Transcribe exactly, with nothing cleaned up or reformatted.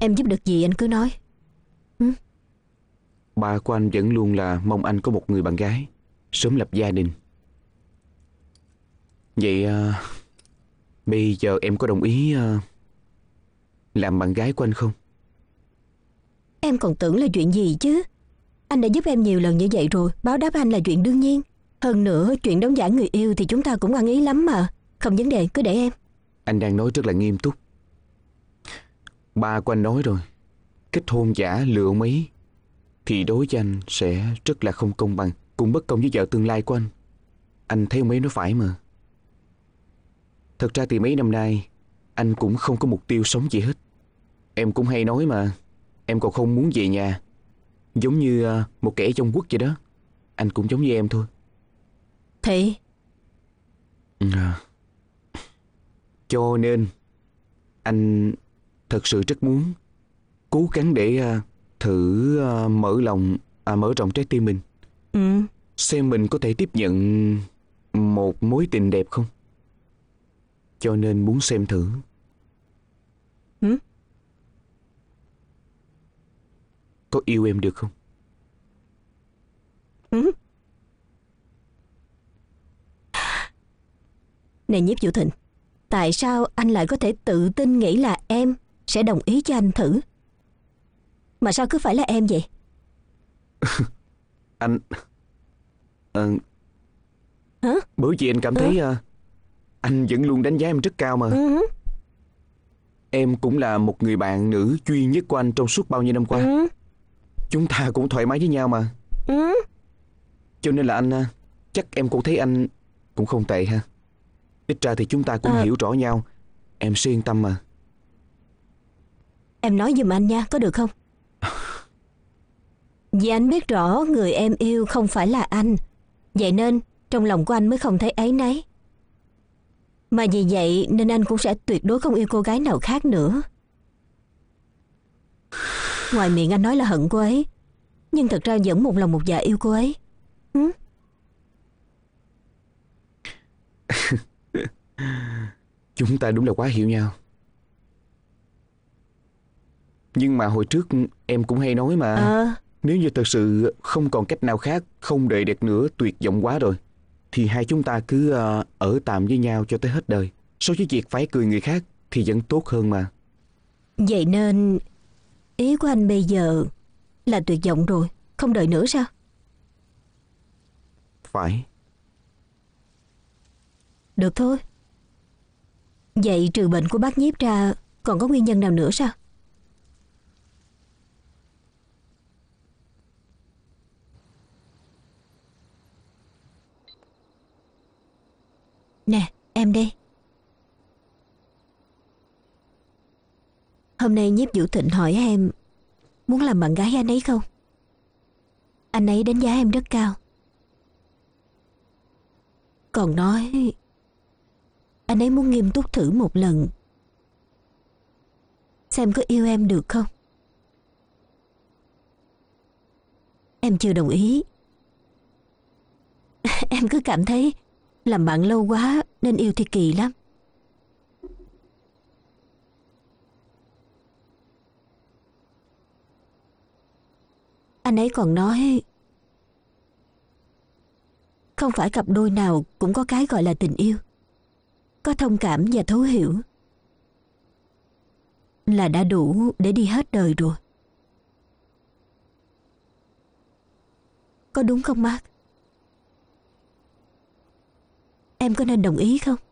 Em giúp được gì anh cứ nói. Ừ? Ba của anh vẫn luôn là mong anh có một người bạn gái, sớm lập gia đình. Vậy à, bây giờ em có đồng ý à, làm bạn gái của anh không? Em còn tưởng là chuyện gì chứ. Anh đã giúp em nhiều lần như vậy rồi, báo đáp anh là chuyện đương nhiên. Hơn nữa, chuyện đóng giả người yêu thì chúng ta cũng ăn ý lắm mà. Không vấn đề, cứ để em. Anh đang nói rất là nghiêm túc. Ba của anh nói rồi, kết hôn giả lừa ông ấy thì đối với anh sẽ rất là không công bằng, cũng bất công với vợ tương lai của anh. Anh thấy ông ấy nói phải mà. Thật ra thì mấy năm nay anh cũng không có mục tiêu sống gì hết. Em cũng hay nói mà, em còn không muốn về nhà, giống như à, một kẻ trong quốc vậy đó. Anh cũng giống như em thôi. Thì à, Cho nên anh thật sự rất muốn cố gắng để à, thử à, mở lòng à, mở rộng trái tim mình, ừ. xem mình có thể tiếp nhận một mối tình đẹp không. Cho nên muốn xem thử. Ừ? Có yêu em được không? Ừ? Này Nhiếp Vũ Thịnh, tại sao anh lại có thể tự tin nghĩ là em sẽ đồng ý cho anh thử? Mà sao cứ phải là em vậy? Anh à, Hả? bởi vì anh cảm thấy à, anh vẫn luôn đánh giá em rất cao mà. Ừ. Em cũng là một người bạn nữ duy nhất của anh trong suốt bao nhiêu năm qua. Ừ. Chúng ta cũng thoải mái với nhau mà. Ừ. Cho nên là anh à, chắc em cũng thấy anh cũng không tệ ha. Ít ra thì chúng ta cũng à, hiểu rõ nhau. Em sẽ yên tâm mà. Em nói giùm anh nha, có được không? Vì anh biết rõ người em yêu không phải là anh, vậy nên trong lòng của anh mới không thấy áy náy. Mà vì vậy nên anh cũng sẽ tuyệt đối không yêu cô gái nào khác nữa. Ngoài miệng anh nói là hận cô ấy, nhưng thật ra vẫn một lòng một dạ yêu cô ấy. Ừ? Chúng ta đúng là quá hiểu nhau. Nhưng mà hồi trước em cũng hay nói mà, Ờ. nếu như thật sự không còn cách nào khác, không đợi được nữa, tuyệt vọng quá rồi, thì hai chúng ta cứ uh, ở tạm với nhau cho tới hết đời. So với việc phải cười người khác thì vẫn tốt hơn mà. Vậy nên ý của anh bây giờ là tuyệt vọng rồi, không đợi nữa sao? Phải. Được thôi. Vậy trừ bệnh của bác Nhiếp ra, còn có nguyên nhân nào nữa sao? Nè, em đây. Hôm nay Nhiếp Vũ Thịnh hỏi em muốn làm bạn gái anh ấy không? Anh ấy đánh giá em rất cao. Còn nói anh ấy muốn nghiêm túc thử một lần, xem có yêu em được không. Em chưa đồng ý. Em cứ cảm thấy làm bạn lâu quá nên yêu thì kỳ lắm. Anh ấy còn nói không phải cặp đôi nào cũng có cái gọi là tình yêu. Có thông cảm và thấu hiểu là đã đủ để đi hết đời rồi. Có đúng không Mark? Em có nên đồng ý không?